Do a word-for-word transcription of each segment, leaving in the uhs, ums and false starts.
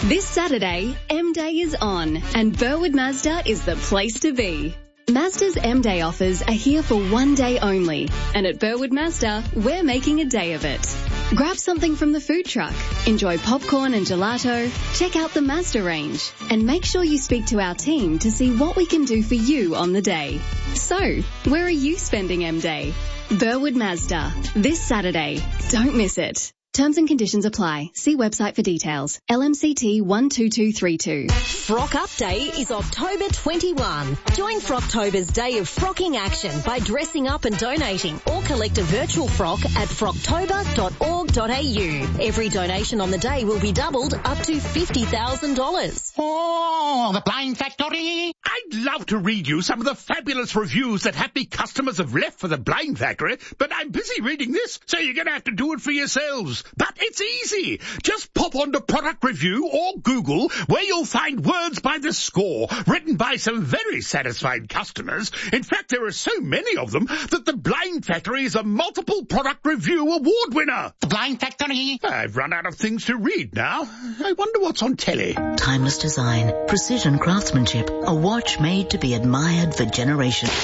This Saturday, M-Day is on, and Burwood Mazda is the place to be. Mazda's M-Day offers are here for one day only, and at Burwood Mazda, we're making a day of it. Grab something from the food truck, enjoy popcorn and gelato, check out the Mazda range, and make sure you speak to our team to see what we can do for you on the day. So, where are you spending M-Day? Burwood Mazda, this Saturday. Don't miss it. Terms and conditions apply. See website for details. L M C T one two two three two. Frock Up Day is October twenty-first. Join Frocktober's day of frocking action by dressing up and donating, or collect a virtual frock at frocktober dot org dot a u. Every donation on the day will be doubled up to fifty thousand dollars. Oh, the Blind Factory! I'd love to read you some of the fabulous reviews that happy customers have left for the Blind Factory, but I'm busy reading this, so you're going to have to do it for yourselves. But it's easy. Just pop onto Product Review or Google, where you'll find words by the score, written by some very satisfied customers. In fact, there are so many of them that the Blind Factory is a multiple Product Review award winner. The Blind Factory? I've run out of things to read now. I wonder what's on telly. Timeless design, precision craftsmanship, a watch made to be admired for generations.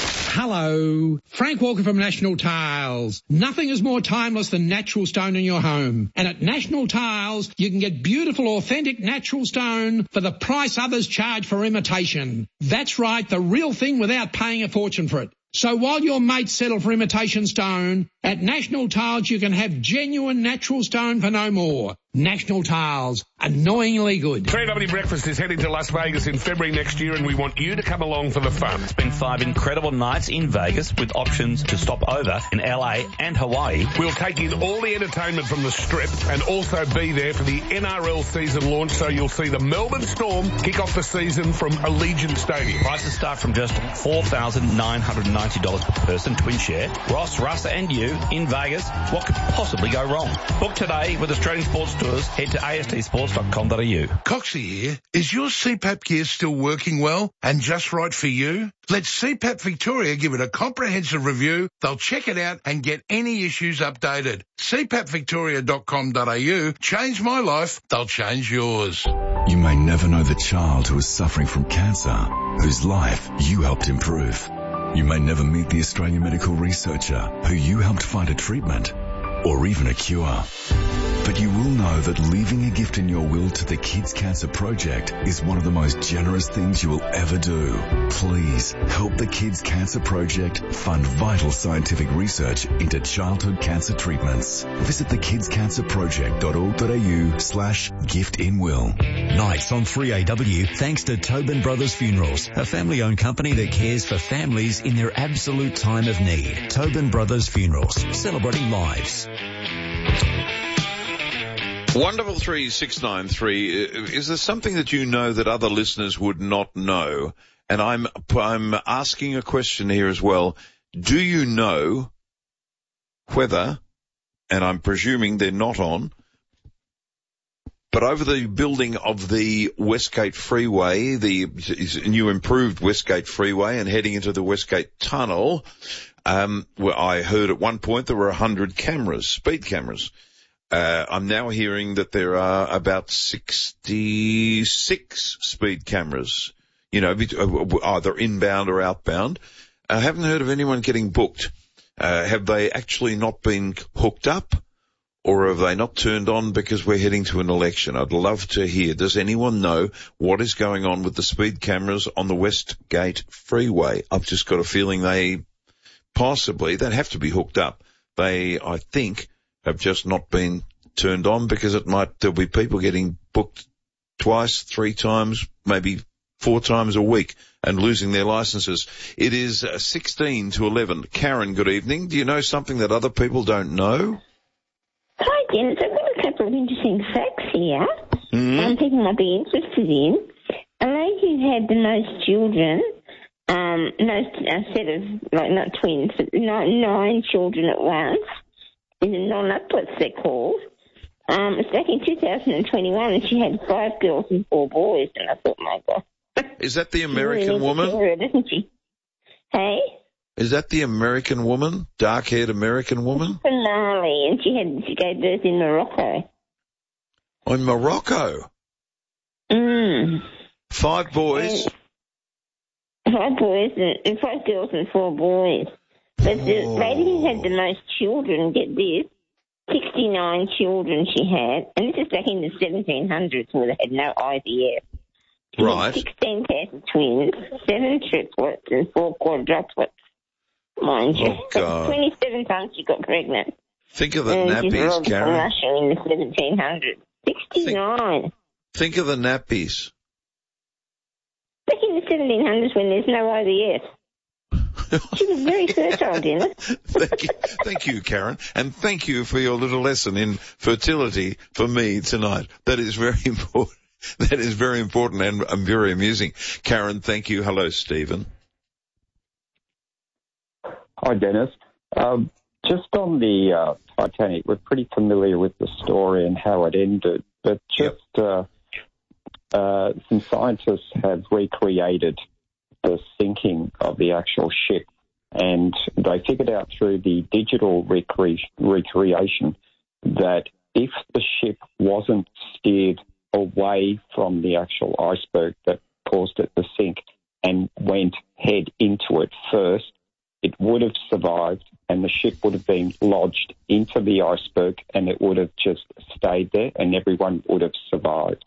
Hello, Frank Walker from National Tiles. Nothing is more timeless than natural stone in your home. And at National Tiles, you can get beautiful, authentic natural stone for the price others charge for imitation. That's right, the real thing without paying a fortune for it. So while your mates settle for imitation stone, at National Tiles you can have genuine natural stone for no more. National Tiles, annoyingly good. three W Breakfast is heading to Las Vegas in February next year, and we want you to come along for the fun. It's been five incredible nights in Vegas with options to stop over in L A and Hawaii. We'll take in all the entertainment from the Strip and also be there for the N R L season launch, so you'll see the Melbourne Storm kick off the season from Allegiant Stadium. Prices start from just four thousand nine hundred ninety dollars per person, twin share. Ross, Russ and you in Vegas. What could possibly go wrong? Book today with Australian Sports Tours. Head to A S T sports dot com dot a u. Coxie here. Is your C PAP gear still working well and just right for you? Let C PAP Victoria give it a comprehensive review. They'll check it out and get any issues updated. c pap victoria dot com dot a u. Change my life. They'll change yours. You may never know the child who is suffering from cancer, whose life you helped improve. You may never meet the Australian medical researcher who you helped find a treatment or even a cure. But you will know that leaving a gift in your will to the Kids Cancer Project is one of the most generous things you will ever do. Please help the Kids Cancer Project fund vital scientific research into childhood cancer treatments. Visit the kids cancer project dot org dot a u slash gift in will. Nights on three A W thanks to Tobin Brothers Funerals, a family-owned company that cares for families in their absolute time of need. Tobin Brothers Funerals, celebrating lives. one double three six nine three. Is there something that you know that other listeners would not know? And I'm I'm asking a question here as well. Do you know whether, and I'm presuming they're not on, but over the building of the Westgate Freeway, the new improved Westgate Freeway, and heading into the Westgate Tunnel, um, where I heard at one point there were one hundred cameras, speed cameras. Uh, I'm now hearing that there are about sixty-six speed cameras, you know, either inbound or outbound. I haven't heard of anyone getting booked. Uh, have they actually not been hooked up, or have they not turned on because we're heading to an election? I'd love to hear. Does anyone know what is going on with the speed cameras on the Westgate Freeway? I've just got a feeling they possibly, they'd have to be hooked up. They, I think, have just not been turned on because it might, there'll be people getting booked twice, three times, maybe four times a week and losing their licenses. It is uh, sixteen to eleven. Karen, good evening. Do you know something that other people don't know? Hi, Dennis. I've got a couple of interesting facts here. Mm-hmm. Um, people might be interested in. A lady who had the most children, um, no, a set of, like, not twins, but nine, nine children at once, is a non-uplets, they're called. Um, it's back in two thousand twenty-one, and she had five girls and four boys, and I thought, my God. Is that the American really woman? Her, isn't she? Hey? Is that the American woman? Dark-haired American woman? Finale, and she had she gave birth in Morocco. Oh, in Morocco? Mm. Five boys. And five boys, and five girls and four boys. But the Oh. lady who had the most children, get this, sixty-nine children she had, and this is back in the seventeen hundreds where they had no I V F. She Right. had sixteen pairs of twins, seven triplets, and four quadruplets, mind you. Oh, God. twenty-seven times she got pregnant. Think of the and she's nappies, robbed from Karen. Russia in the seventeen hundreds. sixty-nine. Think of the nappies. Back in the seventeen hundreds when there's no I V F. She was very fertile, Dennis. Thank you, thank you, Karen, and thank you for your little lesson in fertility for me tonight. That is very important. That is very important and, and very amusing. Karen, thank you. Hello, Stephen. Hi, Dennis. Um, just on the uh, Titanic, we're pretty familiar with the story and how it ended, but just uh, uh, some scientists have recreated the sinking of the actual ship, and they figured out through the digital recre- recreation that if the ship wasn't steered away from the actual iceberg that caused it to sink and went head into it first, it would have survived and the ship would have been lodged into the iceberg and it would have just stayed there and everyone would have survived.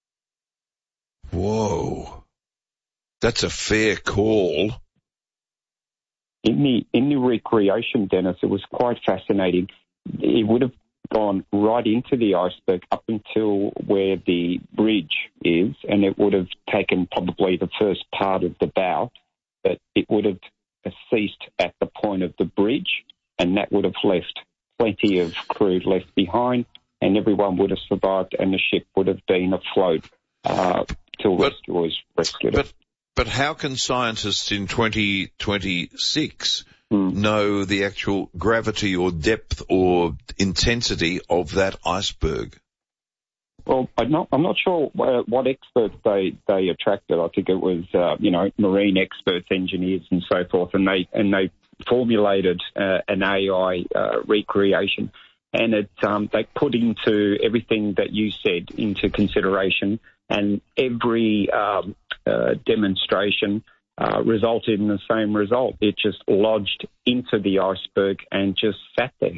Whoa. That's a fair call. In the in the recreation, Dennis, it was quite fascinating. It would have gone right into the iceberg up until where the bridge is, and it would have taken probably the first part of the bow, but it would have ceased at the point of the bridge, and that would have left plenty of crew left behind, and everyone would have survived, and the ship would have been afloat uh, till But- rescuers rescued it. But but how can scientists in twenty twenty-six Hmm. know the actual gravity or depth or intensity of that iceberg? Well, I'm not, I'm not sure what, what experts they, they attracted. I think it was, uh, you know, marine experts, engineers and so forth, and they, and they formulated uh, an A I uh, recreation, and it, um, they put into everything that you said into consideration, and every um, uh, demonstration uh, resulted in the same result. It just lodged into the iceberg and just sat there.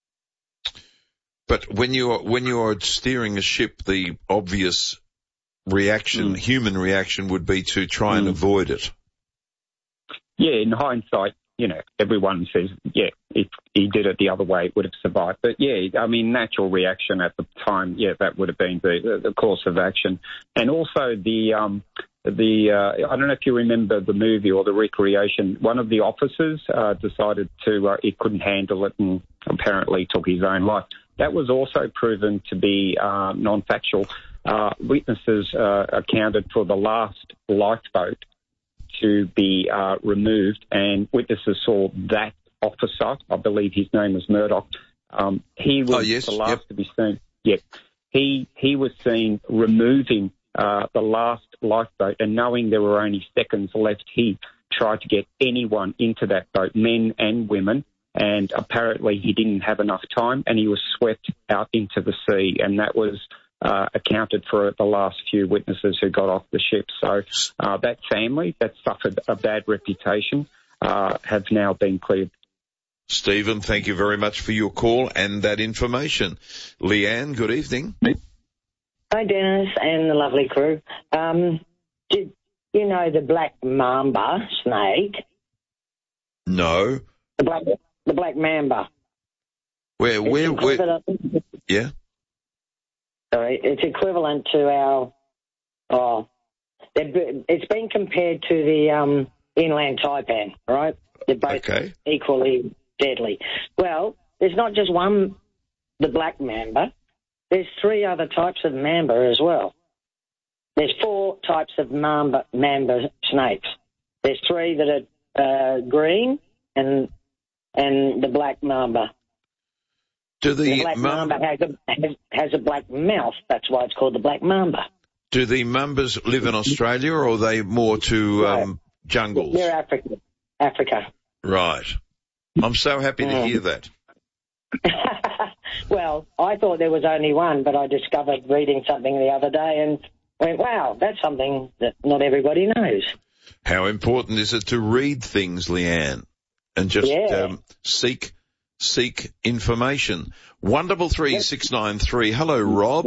But when you're when you're steering a ship, the obvious reaction, Mm. human reaction, would be to try and Mm. avoid it. Yeah, in hindsight, you know, everyone says, yeah, if he did it the other way, it would have survived. But, yeah, I mean, natural reaction at the time, yeah, that would have been the, the course of action. And also the, um, the uh, I don't know if you remember the movie or the recreation, one of the officers uh, decided to, uh, he couldn't handle it and apparently took his own life. That was also proven to be uh, non-factual. Uh, witnesses uh, accounted for the last lifeboat to be uh, removed, and witnesses saw that officer, I believe his name was Murdoch, um, he was Oh, yes, the last yep. to be seen. Yep. He, he was seen removing uh, the last lifeboat, and knowing there were only seconds left, he tried to get anyone into that boat, men and women, and apparently he didn't have enough time, and he was swept out into the sea, and that was uh, accounted for the last few witnesses who got off the ship. So uh, that family that suffered a bad reputation uh, have now been cleared. Stephen, thank you very much for your call and that information. Leanne, good evening. Hi, Dennis and the lovely crew. Um, did you know the black mamba snake? No. The black, the black mamba. Where, It's where, where? equivalent- Yeah. Sorry, it's equivalent to our. Oh, they've been- it's been compared to the um, inland taipan, right? They're both Okay. equally deadly. Well, there's not just one, the black mamba. There's three other types of mamba as well. There's four types of mamba, mamba snakes. There's three that are uh, green and and the black mamba. Do the, The black mamba, mamba has a, has, has a black mouth. That's why it's called the black mamba. do the mambas live in Australia, or are they more to um, jungles? They're African. Africa. Right. I'm so happy to Yeah. hear that. Well, I thought there was only one, but I discovered reading something the other day, and I went, wow, that's something that not everybody knows. How important is it to read things, Leanne, and just Yeah. um, seek seek information? One double three six nine three. Hello, Rob.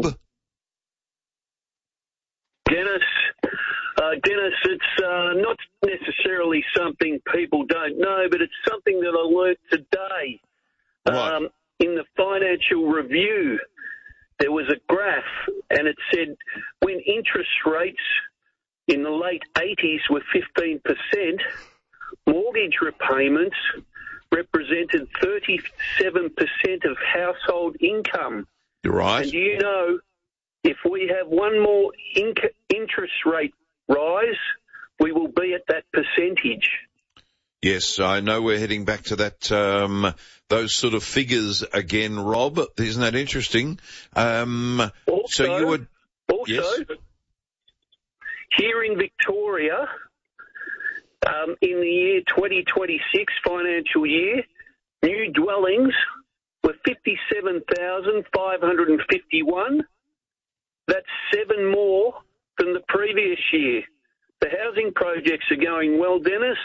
Dennis, uh, Dennis, it's uh, not necessarily something people don't know, but it's something that I learnt today. Um, in the Financial Review, there was a graph, and it said when interest rates in the late eighties were fifteen percent, mortgage repayments represented thirty-seven percent of household income. You're right. And do you know, if we have one more inc- interest rate rise, we will be at that percentage. Yes, I know we're heading back to that, um, those sort of figures again, Rob. Isn't that interesting? Um, also, so you would, also, yes? Here in Victoria, um, in the year twenty twenty-six financial year, new dwellings were fifty-seven thousand five hundred fifty-one. That's seven more than the previous year. The housing projects are going well, Dennis.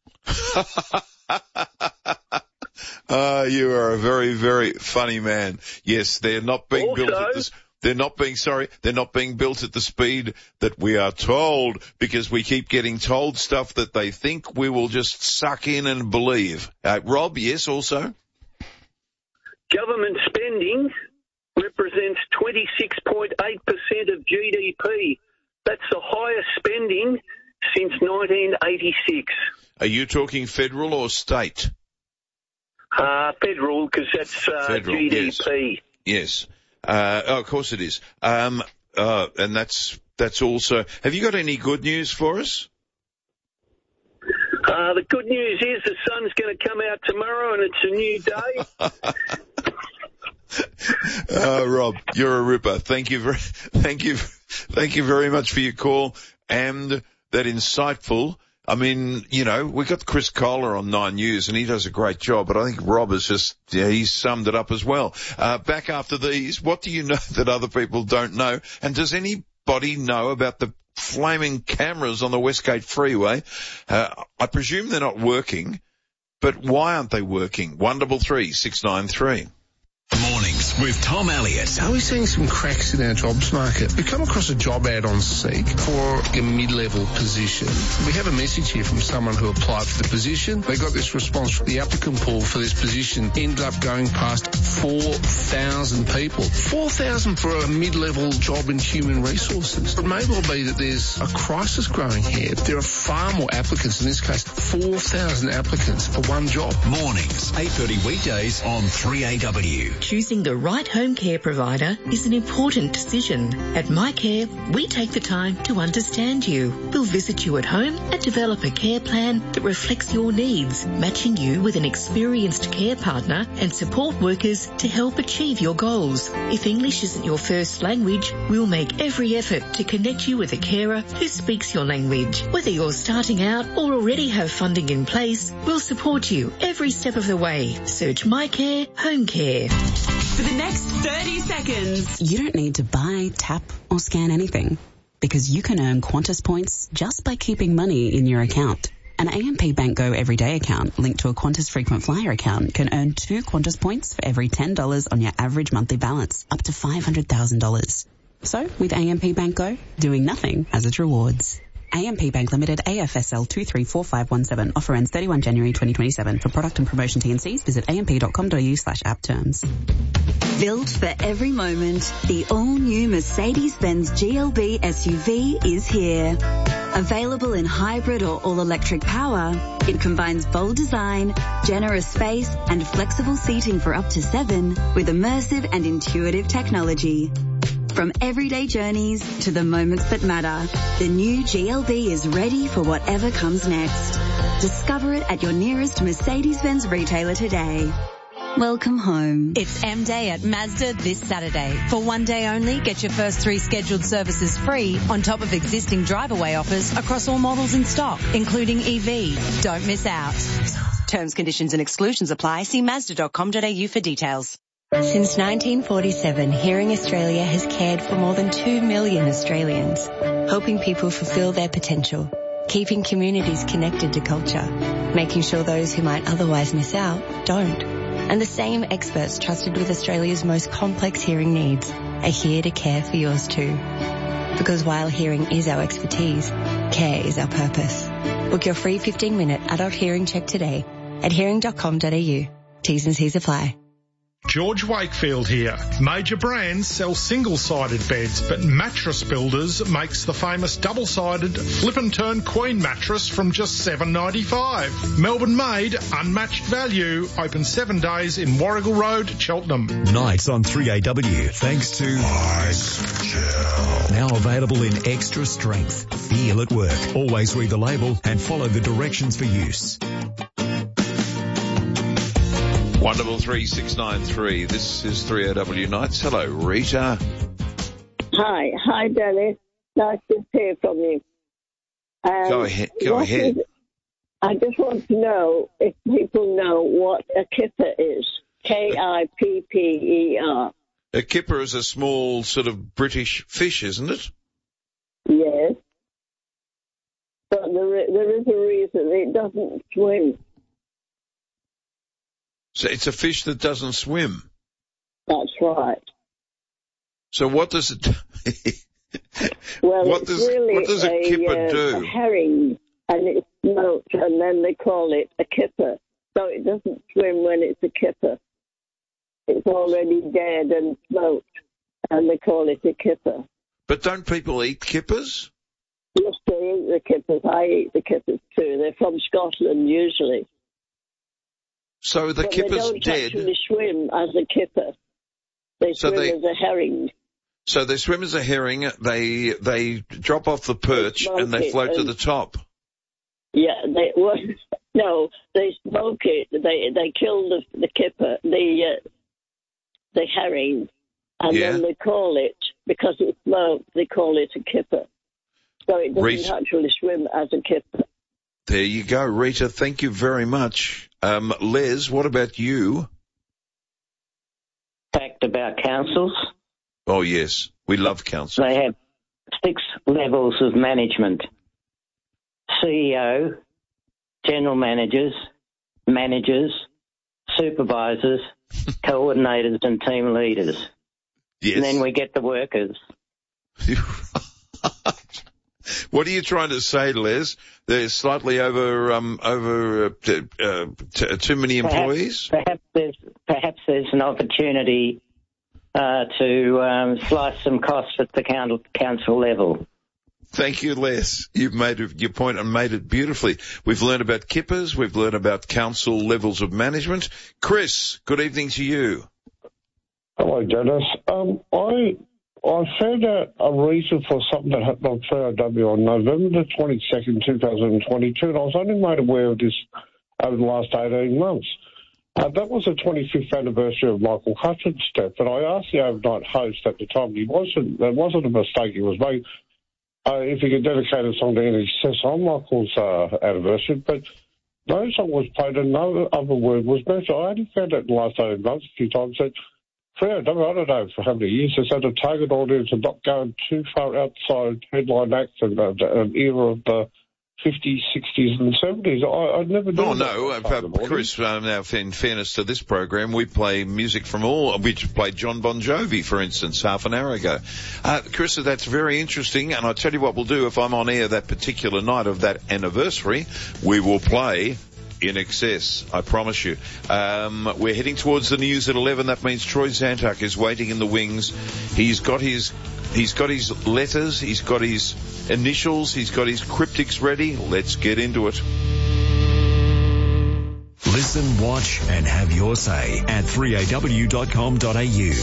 Ah, you are a very, very funny man. Yes, they're not being Also, built at this. They're not being, sorry, they're not being built at the speed that we are told, because we keep getting told stuff that they think we will just suck in and believe. Uh, Rob, yes, also? Government spending represents twenty-six point eight percent of G D P. That's the highest spending since nineteen eighty-six. Are you talking federal or state? Uh, federal, because that's uh, Federal, G D P. Yes. Uh, oh, of course it is. Um, uh, and that's, that's also, have you got any good news for us? Uh, the good news is the sun's going to come out tomorrow and it's a new day. uh, Rob, you're a ripper. Thank you very, thank you, thank you very much for your call and that insightful. I mean, you know, we got Chris Kohler on Nine News and he does a great job, but I think Rob has just, yeah, he's summed it up as well. Uh, back after these, what do you know that other people don't know? And does anybody know about the flaming cameras on the Westgate Freeway? Uh, I presume they're not working, but why aren't they working? One double three six nine three. Mornings with Tom Elliott. Are we seeing some cracks in our jobs market? We've come across a job ad on Seek for a mid-level position. We have a message here from someone who applied for the position. They got this response from the applicant pool for this position, ended up going past four thousand people. four thousand for a mid-level job in human resources. It may well be that there's a crisis growing here. There are far more applicants, in this case, four thousand applicants for one job. Mornings, eight thirty weekdays on three A W. Choosing the right home care provider is an important decision. At MyCare, we take the time to understand you. We'll visit you at home and develop a care plan that reflects your needs, matching you with an experienced care partner and support workers to help achieve your goals. If English isn't your first language, we'll make every effort to connect you with a carer who speaks your language. Whether you're starting out or already have funding in place, we'll support you every step of the way. Search MyCare Home Care. For the next thirty seconds. You don't need to buy, tap, or scan anything because you can earn Qantas points just by keeping money in your account. An A M P Bank Go Everyday account linked to a Qantas Frequent Flyer account can earn two Qantas points for every ten dollars on your average monthly balance, up to five hundred thousand dollars. So, with A M P Bank Go, doing nothing has its rewards. A M P Bank Limited, A F S L two three four five one seven. Offer ends thirty-first of January twenty twenty-seven. For product and promotion T and Cs, visit amp.com.au slash app terms. Built for every moment, the all-new Mercedes-Benz G L B S U V is here. Available in hybrid or all-electric power, it combines bold design, generous space, and flexible seating for up to seven with immersive and intuitive technology. From everyday journeys to the moments that matter, the new G L B is ready for whatever comes next. Discover it at your nearest Mercedes-Benz retailer today. Welcome home. It's M-Day at Mazda this Saturday. For one day only, get your first three scheduled services free on top of existing drive-away offers across all models in stock, including E V. Don't miss out. Terms, conditions and exclusions apply. See Mazda dot com dot A U for details. Since nineteen forty-seven, Hearing Australia has cared for more than two million Australians, helping people fulfil their potential, keeping communities connected to culture, making sure those who might otherwise miss out don't. And the same experts trusted with Australia's most complex hearing needs are here to care for yours too. Because while hearing is our expertise, care is our purpose. Book your free fifteen minute adult hearing check today at hearing dot com dot a u. T's and C's apply. George Wakefield here. Major brands sell single-sided beds, but Mattress Builders makes the famous double-sided flip and turn queen mattress from just seven dollars ninety-five. Melbourne made, unmatched value. Open seven days in Warrigal Road, Cheltenham. Nights on three A W, thanks to now available in extra strength. Feel at work. Always read the label and follow the directions for use. One double three six nine three. This is three A W Nights. Hello, Rita. Hi, hi, Dennis. Nice to hear from you. Um, go ahead. Go ahead. Is, I just want to know if people know what a kipper is. K I P P E R. A kipper is a small sort of British fish, isn't it? Yes. But there, there is a reason it doesn't swim. So it's a fish that doesn't swim. That's right. So what does it? well, what it's does really what does a, a kipper uh, do? A herring, and it's smoked, and then they call it a kipper. So it doesn't swim when it's a kipper. It's already dead and smoked, and they call it a kipper. But don't people eat kippers? Yes, they eat the kippers. I eat the kippers too. They're from Scotland usually. So the but kipper's they don't dead. actually swim as a kipper. They So swim they- as a herring. So they swim as a herring. They they drop off the perch smoke and they it float to and- the top. Yeah, they well, no, they smoke it. They they kill the the kipper, the uh, the herring, and Yeah. then they call it, because it's smoked, they call it a kipper. So it doesn't Rita- actually swim as a kipper. There you go, Rita. Thank you very much. Um, Les, what about you? Fact about councils. Oh yes, we love council. They have six levels of management. C E O, general managers, managers, supervisors, coordinators and team leaders. Yes. And then we get the workers. What are you trying to say, Les? There's slightly over um over uh, t- uh, t- too many employees. Perhaps, perhaps there's perhaps there's an opportunity uh, to um, slice some costs at the council, council level. Thank you, Les. You've made your point and made it beautifully. We've learned about kippers. We've learned about council levels of management. Chris, good evening to you. Hello, Dennis. Um, I I found out a reason for something that happened on three A W on November the twenty-second, two thousand twenty-two, and I was only made aware of this over the last eighteen months. Uh, that was the twenty-fifth anniversary of Michael Hutchins' death, and I asked the overnight host at the time, he wasn't, there wasn't a mistake he was made, uh, if he could dedicate a song to any success on Michael's uh, anniversary, but no song was played and no other word was mentioned. I only found out in the last eighteen months a few times that three A W, I don't know for how many years, has had a target audience of not going too far outside headline acts and uh, an era of the fifties, sixties and seventies. I, I never knew. Oh, that no, at the time uh, of the morning. Chris, uh, now in fairness to this program, we play music from all, we just played John Bon Jovi, for instance, half an hour ago. Uh, Chris, that's very interesting, and I'll tell you what we'll do if I'm on air that particular night of that anniversary, we will play In Excess, I promise you. Um, we're heading towards the news at eleven. That means Troy Zantuck is waiting in the wings. He's got his, he's got his letters, he's got his initials, he's got his cryptics ready. Let's get into it. Listen, watch and have your say at three A W dot com dot A U.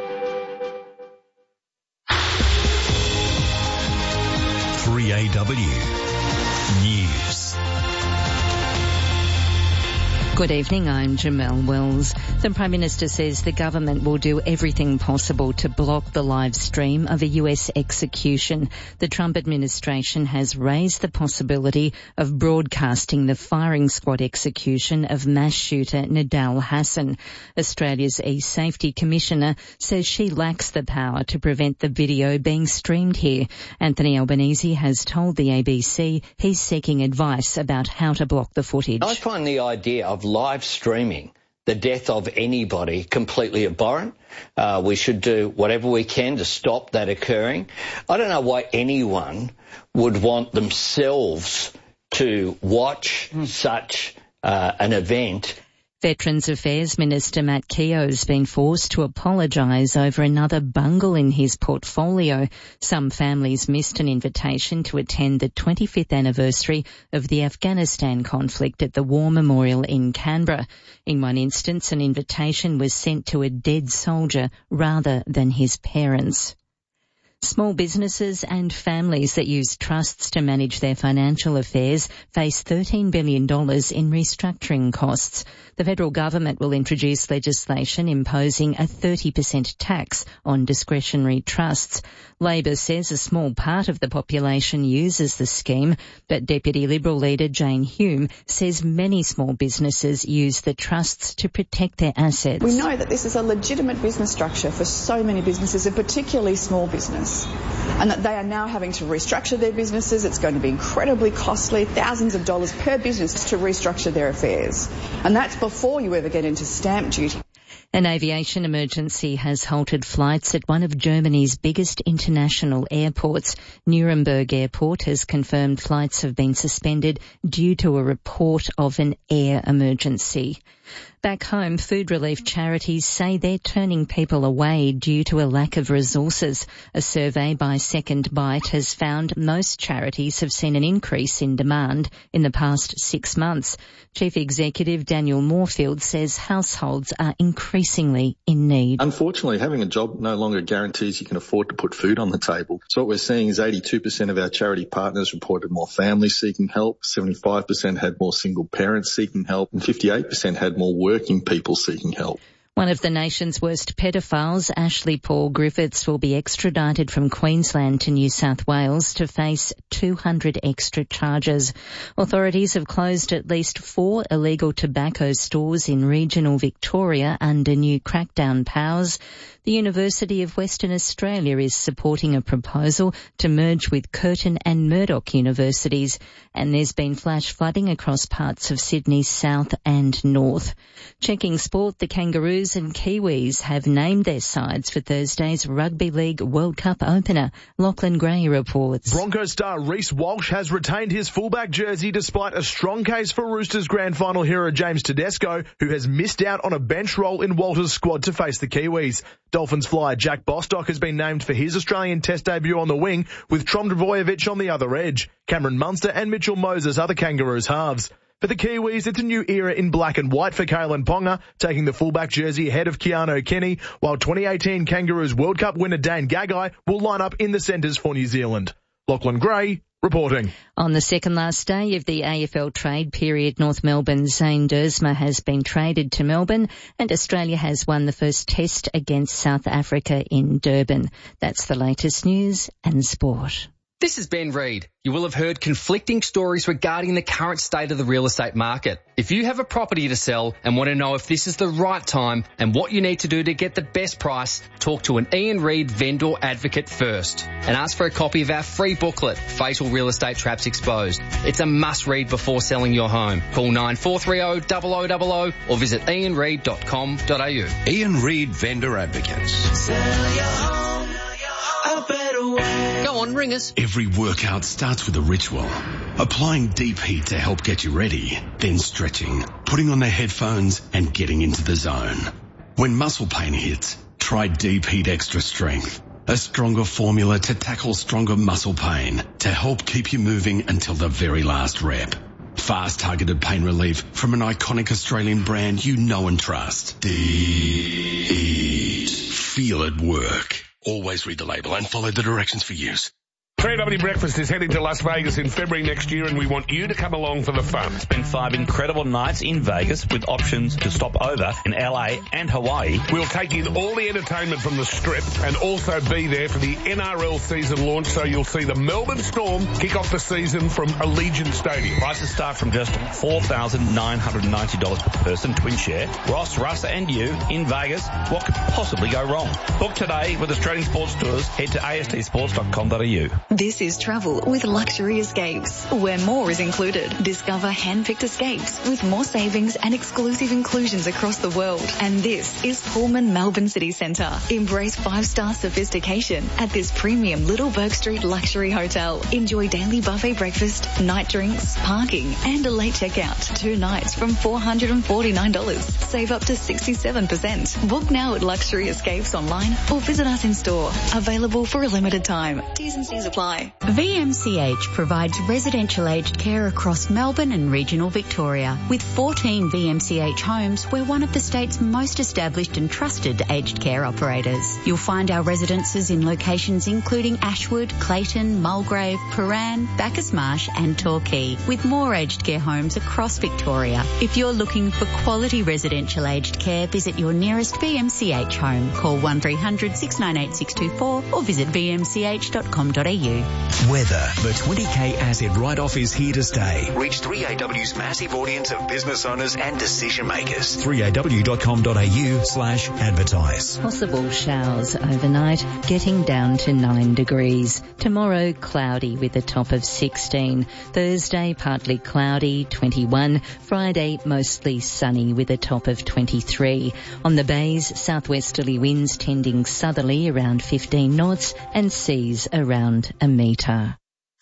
three A W News. Good evening, I'm Jamelle Wells. The Prime Minister says the government will do everything possible to block the live stream of a U S execution. The Trump administration has raised the possibility of broadcasting the firing squad execution of mass shooter Nidal Hasan. Australia's E-Safety Commissioner says she lacks the power to prevent the video being streamed here. Anthony Albanese has told the A B C he's seeking advice about how to block the footage. I find the idea of live streaming the death of anybody completely abhorrent. Uh, we should do whatever we can to stop that occurring. I don't know why anyone would want themselves to watch mm. such uh, an event. Veterans Affairs Minister Matt Keogh has been forced to apologise over another bungle in his portfolio. Some families missed an invitation to attend the twenty-fifth anniversary of the Afghanistan conflict at the War Memorial in Canberra. In one instance, an invitation was sent to a dead soldier rather than his parents. Small businesses and families that use trusts to manage their financial affairs face thirteen billion dollars in restructuring costs. The federal government will introduce legislation imposing a thirty percent tax on discretionary trusts. Labor says a small part of the population uses the scheme, but Deputy Liberal leader Jane Hume says many small businesses use the trusts to protect their assets. We know that this is a legitimate business structure for so many businesses, and particularly small business, and that they are now having to restructure their businesses. It's going to be incredibly costly, thousands of dollars per business to restructure their affairs. And that's before you ever get into stamp duty. An aviation emergency has halted flights at one of Germany's biggest international airports. Nuremberg Airport has confirmed flights have been suspended due to a report of an air emergency. Back home, food relief charities say they're turning people away due to a lack of resources. A survey by Second Bite has found most charities have seen an increase in demand in the past six months. Chief Executive Daniel Moorfield says households are increasingly in need. Unfortunately, having a job no longer guarantees you can afford to put food on the table. So what we're seeing is eighty-two percent of our charity partners reported more families seeking help, seventy-five percent had more single parents seeking help, and fifty-eight percent had more working people seeking help. One of the nation's worst pedophiles, Ashley Paul Griffiths, will be extradited from Queensland to New South Wales to face two hundred extra charges. Authorities have closed at least four illegal tobacco stores in regional Victoria under new crackdown powers. The University of Western Australia is supporting a proposal to merge with Curtin and Murdoch universities, and there's been flash flooding across parts of Sydney's south and north. Checking sport, the Kangaroos and Kiwis have named their sides for Thursday's Rugby League World Cup opener. Lachlan Gray reports. Broncos star Reece Walsh has retained his fullback jersey despite a strong case for Roosters grand final hero James Tedesco, who has missed out on a bench role in Walter's squad to face the Kiwis. Dolphins flyer Jack Bostock has been named for his Australian Test debut on the wing, with Trom Drvojevic on the other edge. Cameron Munster and Mitchell Moses are the Kangaroos halves. For the Kiwis, it's a new era in black and white for Kalen Ponga, taking the fullback jersey ahead of Keanu Kenny, while twenty eighteen Kangaroos World Cup winner Dane Gagai will line up in the centres for New Zealand. Lachlan Gray reporting. On the second last day of the A F L trade period, North Melbourne's Zane Dersma has been traded to Melbourne, and Australia has won the first test against South Africa in Durban. That's the latest news and sport. This is Ben Reid. You will have heard conflicting stories regarding the current state of the real estate market. If you have a property to sell and want to know if this is the right time and what you need to do to get the best price, talk to an Ian Reid vendor advocate first and ask for a copy of our free booklet, Fatal Real Estate Traps Exposed. It's a must read before selling your home. Call nine four three zero, zero zero zero zero or visit ian reid dot com dot a u. Ian Reid Vendor Advocates. Sell your home a better way. Go on, ring us. Every workout starts with a ritual. Applying deep heat to help get you ready, then stretching, putting on the headphones and getting into the zone. When muscle pain hits, try Deep Heat Extra Strength, a stronger formula to tackle stronger muscle pain to help keep you moving until the very last rep. Fast targeted pain relief from an iconic Australian brand you know and trust. Deep Heat. Feel it work. Always read the label and follow the directions for use. three A W Breakfast is heading to Las Vegas in February next year, and we want you to come along for the fun. Spend five incredible nights in Vegas with options to stop over in L A and Hawaii. We'll take in all the entertainment from the Strip and also be there for the N R L season launch, so you'll see the Melbourne Storm kick off the season from Allegiant Stadium. Prices start from just four thousand nine hundred ninety dollars per person, twin share. Ross, Russ and you in Vegas. What could possibly go wrong? Book today with Australian Sports Tours. Head to a s t sports dot com dot a u. This is travel with Luxury Escapes, where more is included. Discover hand-picked escapes with more savings and exclusive inclusions across the world. And this is Pullman Melbourne City Centre. Embrace five-star sophistication at this premium Little Bourke Street luxury hotel. Enjoy daily buffet breakfast, night drinks, parking, and a late checkout. Two nights from four hundred forty-nine dollars. Save up to sixty-seven percent. Book now at Luxury Escapes online or visit us in store. Available for a limited time. T's and C's apply. V M C H provides residential aged care across Melbourne and regional Victoria. With fourteen V M C H homes, we're one of the state's most established and trusted aged care operators. You'll find our residences in locations including Ashwood, Clayton, Mulgrave, Paran, Bacchus Marsh and Torquay, with more aged care homes across Victoria. If you're looking for quality residential aged care, visit your nearest V M C H home. Call one three hundred six nine eight six two four or visit v m c h dot com dot a u. Weather. The twenty K asset write-off is here to stay. Reach three A W's massive audience of business owners and decision makers. three a w dot com dot a u slash advertise. Possible showers overnight, getting down to nine degrees. Tomorrow, cloudy with a top of sixteen. Thursday, partly cloudy, twenty-one. Friday, mostly sunny with a top of twenty-three. On the bays, southwesterly winds tending southerly around fifteen knots and seas around a metre.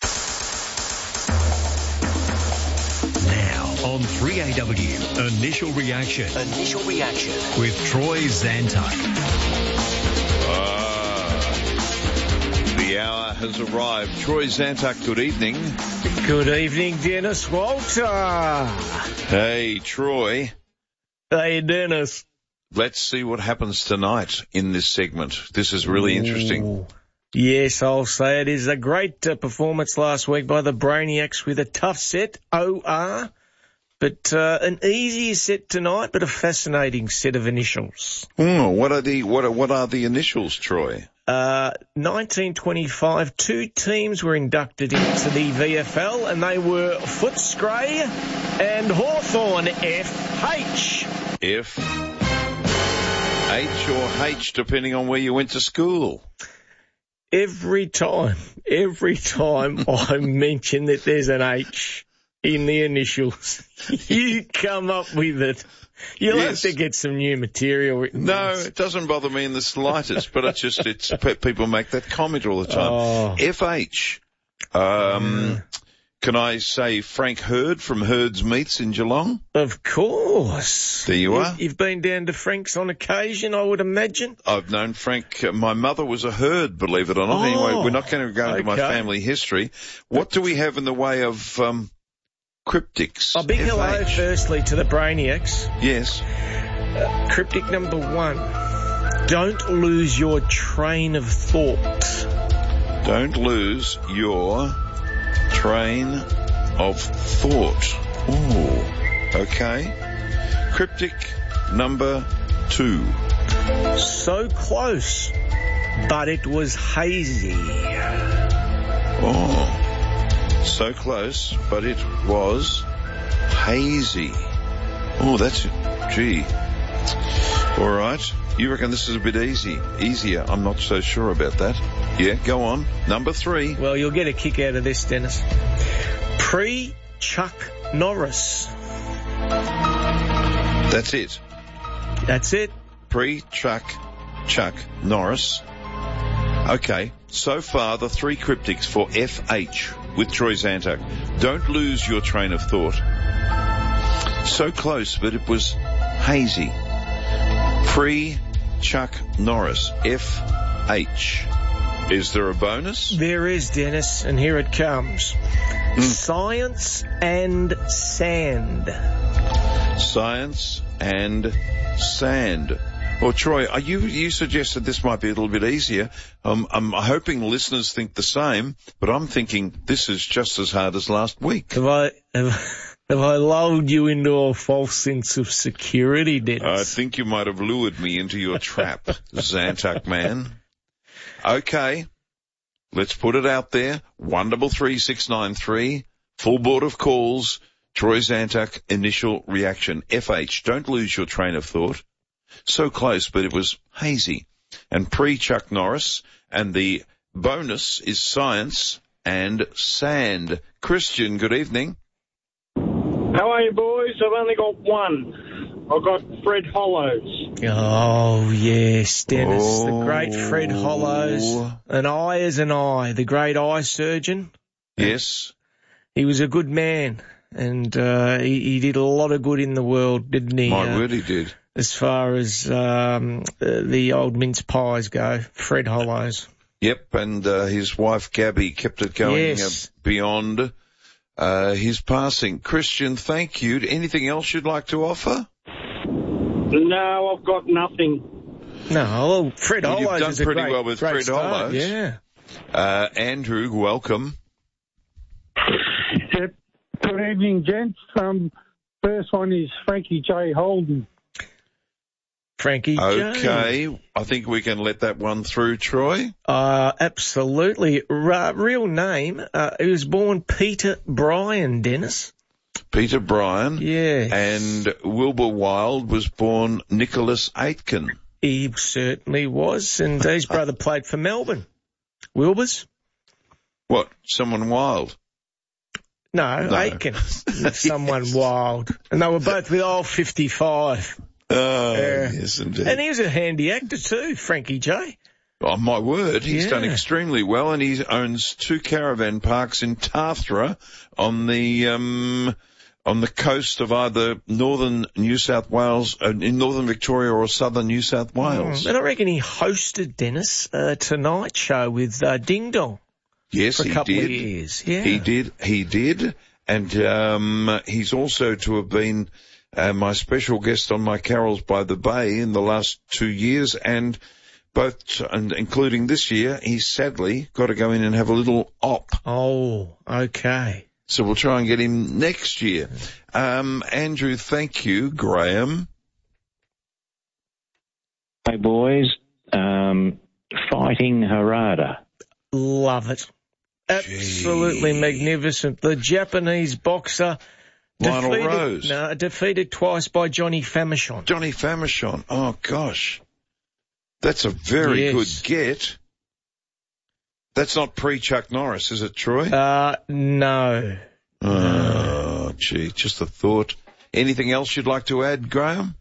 Now on three A W, Initial Reaction. Initial Reaction. With Troy Zantuck. Ah, the hour has arrived. Troy Zantuck, good evening. Good evening, Dennis Walter. Hey, Troy. Hey, Dennis. Let's see what happens tonight in this segment. This is really interesting. Ooh. Yes, I'll say it is a great uh, performance last week by the Brainiacs with a tough set, O R, but uh, an easier set tonight, but a fascinating set of initials. Oh, what are the what are, what are the initials, Troy? Uh, nineteen twenty-five, two teams were inducted into the V F L, and they were Footscray and Hawthorn. F H. F H or H, depending on where you went to school. Every time, every time I mention that there's an H in the initials, you come up with it. You'll yes. have to get some new material written. No, it doesn't bother me in the slightest, but it's just, it's, people make that comment all the time. Oh. F H. Um, mm. Can I say Frank Hurd from Hurd's Meats in Geelong? Of course. There you are. You've been down to Frank's on occasion, I would imagine. I've known Frank. Uh, my mother was a Hurd, believe it or not. Oh, anyway, we're not going to go into okay. my family history. What do we have in the way of um, cryptics? A big F H. hello, firstly, to the Brainiacs. Yes. Uh, cryptic number one. Don't lose your train of thought. Don't lose your train of thought. Ooh, okay. Cryptic number two. So close, but it was hazy. Oh, so close, but it was hazy. Oh, that's, gee. All right. You reckon this is a bit easy? Easier? I'm not so sure about that. Yeah, go on. Number three. Well, you'll get a kick out of this, Dennis. Pre-Chuck Norris. That's it. That's it. Pre-Chuck Chuck Norris. Okay, so far the three cryptics for F H with Troy Zantuck. Don't lose your train of thought. So close, but it was hazy. Pre-Chuck Norris, F H. Is there a bonus? There is, Dennis, and here it comes. Mm. Science and sand. Science and sand. Well, Troy, are you you suggested this might be a little bit easier. Um, I'm hoping listeners think the same, but I'm thinking this is just as hard as last week. Have I have, have I lulled you into a false sense of security, Dennis? I think you might have lured me into your trap, Zantuck man. Okay, let's put it out there. One double three six nine three, full board of calls. Troy Zantuck, initial reaction. F H, don't lose your train of thought. So close, but it was hazy. And pre-Chuck Norris, and the bonus is science and sand. Christian, good evening. How are you, boys? I've only got one. I've got Fred Hollows. Oh, yes, Dennis, Oh. the great Fred Hollows. An eye is an eye, the great eye surgeon. Yes. He was a good man, and uh, he, he did a lot of good in the world, didn't he? My uh, word, he did. As far as um, uh, the old mince pies go, Fred Hollows. Yep, and uh, his wife Gabby kept it going Yes. uh, beyond uh, his passing. Christian, thank you. Anything else you'd like to offer? No, I've got nothing. No, well, Fred Well, Hollows you've done is a pretty great, well with great Fred start, Hollows. Yeah. Uh, Andrew, welcome. Yep. Good evening, gents. Um, first one is Frankie J. Holden. Frankie J. Okay, I think we can let that one through, Troy. Uh, absolutely. R- real name, uh, he was born Peter Bryan, Dennis. Peter Bryan. Yes. And Wilbur Wilde was born Nicholas Aitken. He certainly was, and his brother played for Melbourne. Wilbur's? What, someone wild? No, No. Aitken. Someone wild. And they were both with old fifty-five. Oh, Uh, yes, indeed. And he was a handy actor too, Frankie J. Oh, my word, he's Yeah. done extremely well, and he owns two caravan parks in Tathra on the um, on the coast of either northern New South Wales, uh, in northern Victoria, or southern New South Wales. Mm, and I reckon he hosted, Dennis, a Tonight Show with uh, Ding Dong. Yes, for a he couple did. of years. Yeah. He did. He did, and um, he's also to have been uh, my special guest on my Carols by the Bay in the last two years, and both, and including this year, he's sadly got to go in and have a little op. Oh, okay. So we'll try and get him next year. Um, Andrew, thank you. Graham. Hey, boys. Um, Fighting Harada. Love it. Absolutely magnificent. The Japanese boxer. Lionel defeated, Rose. No, defeated twice by Johnny Famechon. Johnny Famechon. Oh, gosh. That's a very Yes. good get. That's not pre-Chuck Norris, is it, Troy? Uh, no. Oh, gee, just a thought. Anything else you'd like to add, Graham?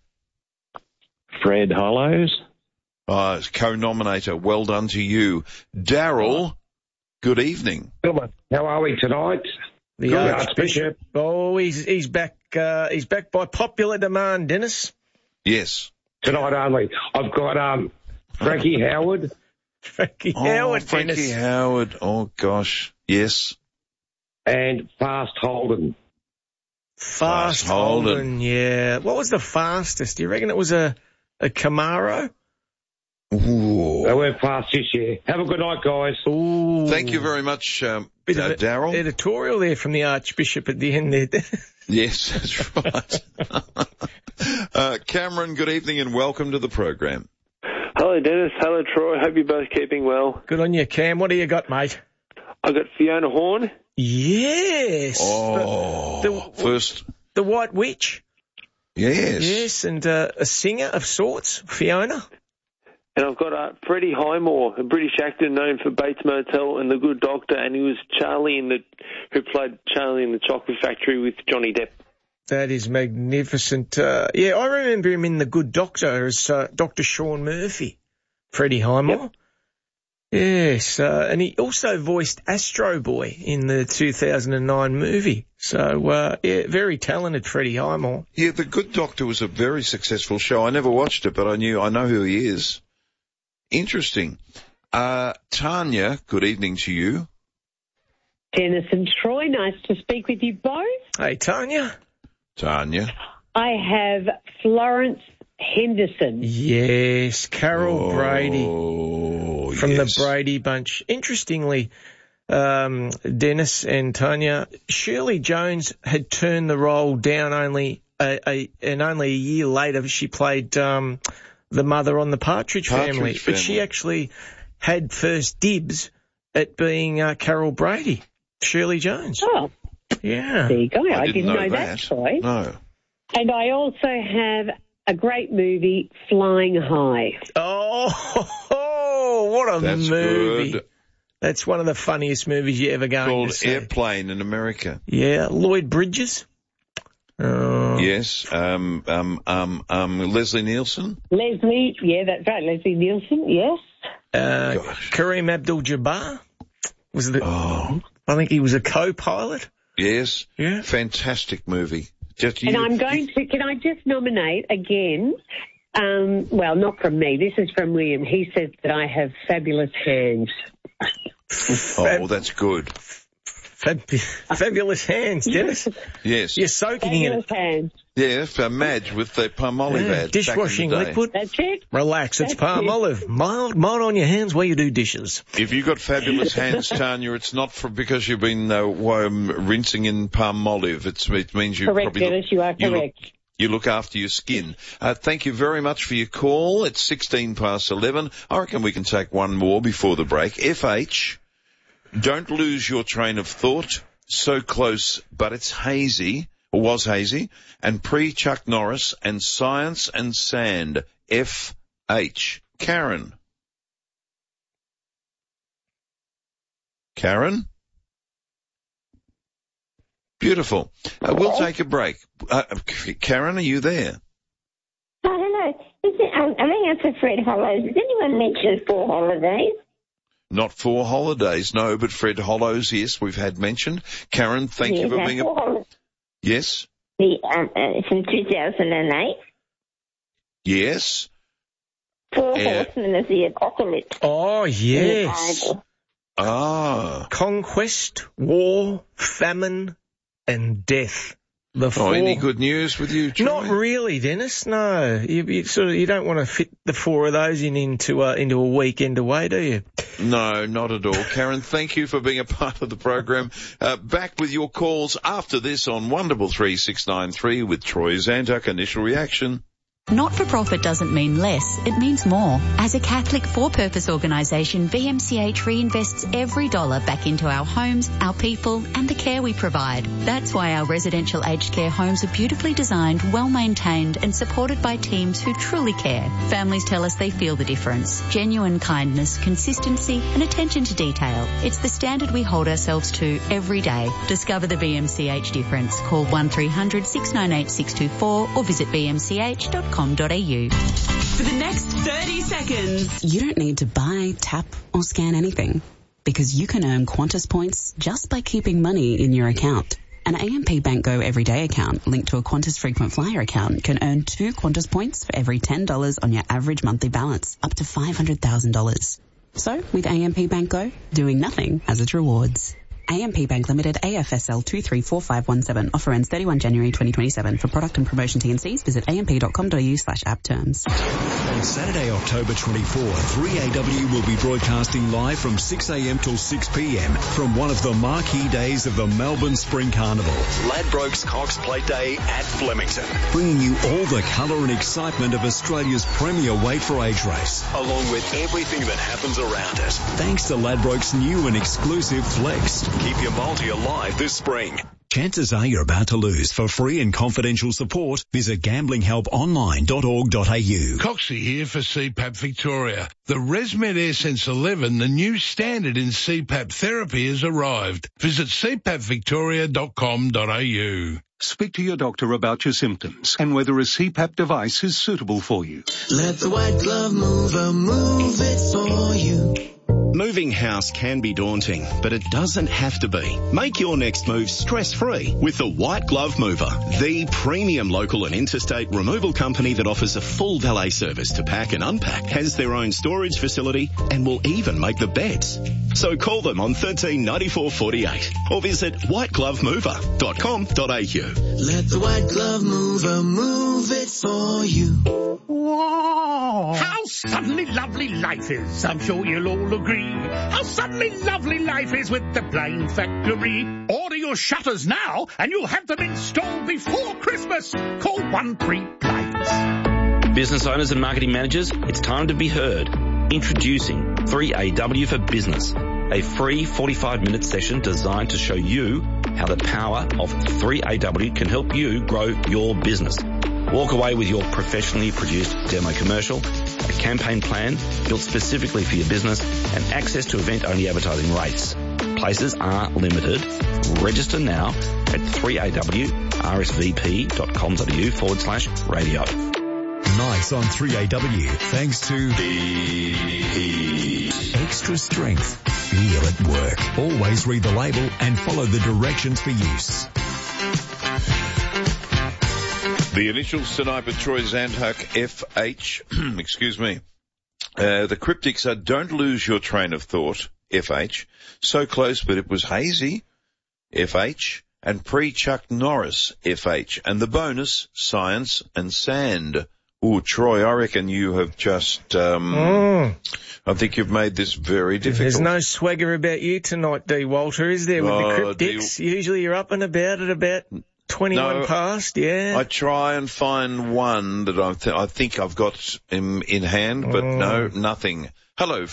Fred Hollows. Uh, co-nominator, well done to you. Daryl, good evening. How are we tonight? The Good. Archbishop. Oh, he's he's back. Uh, he's back by popular demand, Dennis. Yes. Tonight only. I've got um Frankie Howard. Frankie Oh, Howard, Frankie Dennis. Howard. Oh, gosh. Yes. And Fast Holden. Fast Fast Holden. Holden, yeah. What was the fastest? Do you reckon it was a a Camaro? Ooh. They went fast this year. Have a good night, guys. Ooh. Thank you very much, um, Bit uh, of a- Daryl. Editorial there from the Archbishop at the end there. Yes, that's right. uh, Cameron, good evening and welcome to the program. Hello, Dennis. Hello, Troy. Hope you're both keeping well. Good on you, Cam. What do you got, mate? I got Fiona Horn. Yes. Oh, The- the- first, The White Witch. yes. Yes, and uh, a singer of sorts, Fiona. And I've got uh, Freddie Highmore, a British actor known for Bates Motel and The Good Doctor, and he was Charlie in the, who played Charlie in the Chocolate Factory with Johnny Depp. That is magnificent. Uh, yeah, I remember him in The Good Doctor as uh, Doctor Sean Murphy, Freddie Highmore. Yep. Yes, uh, and he also voiced Astro Boy in the two thousand nine movie. So, uh, yeah, very talented Freddie Highmore. Yeah, The Good Doctor was a very successful show. I never watched it, but I knew, I know who he is. Interesting. Uh, Tanya, good evening to you. Dennis and Troy, nice to speak with you both. Hey, Tanya. Tanya. I have Florence Henderson. Yes, Carol Oh, Brady from yes. the Brady Bunch. Interestingly, um, Dennis and Tanya, Shirley Jones had turned the role down only a, a, and only a year later she played um, the mother on the Partridge, Partridge family. Family. But she actually had first dibs at being uh, Carol Brady, Shirley Jones. Oh, yeah. there you go. I, I didn't, didn't know, know that, that. Troy. No. And I also have a great movie, Flying High. Oh, what a That's movie. good. That's one of the funniest movies you're ever going Called to see. Airplane in America. Yeah, Lloyd Bridges. Oh. Yes. Um, um, um, um, Leslie Nielsen. Leslie, yeah, that's right, Leslie Nielsen, yes. Uh, Kareem Abdul-Jabbar was the. Oh. I think he was a co-pilot. Yes. Yeah. Fantastic movie. Just And you, I'm going to, can I just nominate again, um, well, not from me, this is from William. He says that I have fabulous hands. Oh, that's good. Fab- fabulous hands, Dennis. Yes. You're soaking in Fabulous it. hands. Yeah, for Madge with the Palmolive Yeah, ad. dishwashing back in the day. liquid. That's it. Relax, it's That's palm it. olive. Mild, mild on your hands while you do dishes. If you've got fabulous hands, Tanya, it's not for because you've been uh, um, rinsing in Palmolive. It's, it means you Correct, probably Dennis, look, you are you look, correct. you look after your skin. Uh, thank you very much for your call. It's sixteen past eleven. I reckon we can take one more before the break. F H, don't lose your train of thought. So close, but it's hazy, or was hazy. And pre-Chuck Norris and Science and Sand. F H. Karen. Karen? Beautiful. Uh, we'll take a break. Uh, Karen, are you there? Oh, hello. Is it, um, I think it's for Fred Hollows. Has anyone mentioned Four Holidays? Not Four Holidays, no, but Fred Hollows, yes, we've had mentioned. Karen, thank yes, you for no, being a... Four Hol- Yes? The, um, uh, from two thousand eight. Yes? Four Yeah. Horsemen of the Apocalypse. Oh, yes. In the Bible. Ah. Conquest, war, famine, and death. The Oh, four. any good news with you, Troy? Not really, Dennis. No, you, you sort of you don't want to fit the four of those in into uh, into a weekend away, do you? No, not at all. Karen, thank you for being a part of the program. Uh, back with your calls after this on one double three six nine three with Troy Zantuck. Initial reaction. Not-for-profit doesn't mean less, it means more. As a Catholic for-purpose organisation, V M C H reinvests every dollar back into our homes, our people and the care we provide. That's why our residential aged care homes are beautifully designed, well-maintained and supported by teams who truly care. Families tell us they feel the difference. Genuine kindness, consistency and attention to detail. It's the standard we hold ourselves to every day. Discover the V M C H difference. Call one three hundred six nine eight six two four or visit v m c h dot com dot a u. For the next thirty seconds. You don't need to buy, tap or scan anything because you can earn Qantas points just by keeping money in your account. An A M P Bank Go Everyday account linked to a Qantas Frequent Flyer account can earn two Qantas points for every ten dollars on your average monthly balance, up to five hundred thousand dollars. So, with A M P Bank Go, doing nothing has its rewards. A M P Bank Limited, A F S L two three four five one seven. Offer ends thirty-first of January twenty twenty-seven. For product and promotion T and Cs, visit a m p dot com dot a u slash app terms. On Saturday, October twenty-fourth, three A W will be broadcasting live from six a m till six p m from one of the marquee days of the Melbourne Spring Carnival. Ladbrokes Cox Plate Day at Flemington. Bringing you all the colour and excitement of Australia's premier weight for age race. Along with everything that happens around it. Thanks to Ladbrokes' new and exclusive Flex. Keep your multi alive this spring. Chances are you're about to lose. For free and confidential support, visit gambling help online dot org dot a u. Coxie here for C PAP Victoria. The ResMed AirSense eleven, the new standard in C PAP therapy, has arrived. Visit c pap victoria dot com dot a u. Speak to your doctor about your symptoms and whether a C PAP device is suitable for you. Let the white glove mover move it for you. Moving house can be daunting, but it doesn't have to be. Make your next move stress-free with the White Glove Mover, the premium local and interstate removal company that offers a full valet service to pack and unpack, has their own storage facility, and will even make the beds. So call them on thirteen ninety-four forty-eight or visit white glove mover dot com dot a u. Let the White Glove Mover move it for you. Whoa! How suddenly lovely life is, I'm sure you'll all agree. How suddenly lovely life is with the Blind Factory. Order your shutters now and you'll have them installed before Christmas. Call one three Blinds. Business owners and marketing managers, it's time to be heard. Introducing three A W for Business, a free forty-five minute session designed to show you how the power of three A W can help you grow your business. Walk away with your professionally produced demo commercial, a campaign plan built specifically for your business, and access to event-only advertising rates. Places are limited. Register now at three A W R S V P dot com dot a u forward slash radio. Nice on three A W, thanks to the extra strength. Feel at work. Always read the label and follow the directions for use. The initials tonight with Troy Zandhoek, F H, excuse me. Uh, the cryptics are don't lose your train of thought, F H. So close, but it was hazy, F H. And pre-Chuck Norris, F H. And the bonus, science and sand. Ooh, Troy, I reckon you have just, um, mm. I think you've made this very difficult. There's no swagger about you tonight, D. Walter, is there, with oh, the cryptics? D- Usually you're up and about at about twenty-one no, past, yeah. I try and find one that I, th- I think I've got in, in hand, but oh. no, nothing. Hello.